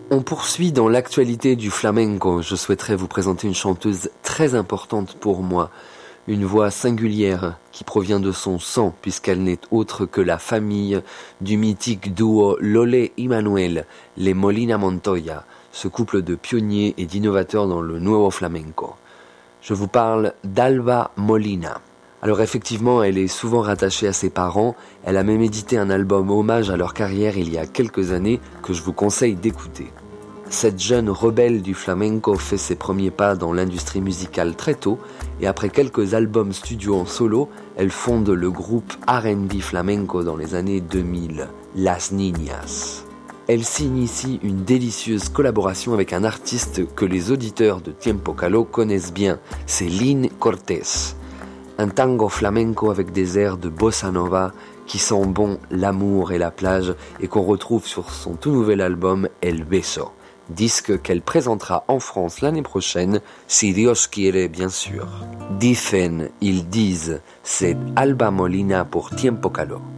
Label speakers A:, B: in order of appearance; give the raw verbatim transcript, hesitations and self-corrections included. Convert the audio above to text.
A: On poursuit dans l'actualité du flamenco. Je souhaiterais vous présenter une chanteuse très importante pour moi, une voix singulière qui provient de son sang puisqu'elle n'est autre que la famille du mythique duo Lolé y Manuel, les Molina Montoya, ce couple de pionniers et d'innovateurs dans le nuevo flamenco. Je vous parle d'Alba Molina. Alors effectivement, elle est souvent rattachée à ses parents, elle a même édité un album hommage à leur carrière il y a quelques années que je vous conseille d'écouter. Cette jeune rebelle du flamenco fait ses premiers pas dans l'industrie musicale très tôt et après quelques albums studio en solo, elle fonde le groupe R and B flamenco dans les années deux mille, Las Niñas. Elle signe ici une délicieuse collaboration avec un artiste que les auditeurs de Tiempo Caló connaissent bien, c'est Lynn Cortés. Un tango flamenco avec des airs de bossa nova qui sent bon l'amour et la plage et qu'on retrouve sur son tout nouvel album El Beso, disque qu'elle présentera en France l'année prochaine, si Dios quiere bien sûr. Dicen, ils disent, c'est Alba Molina pour Tiempo Caló.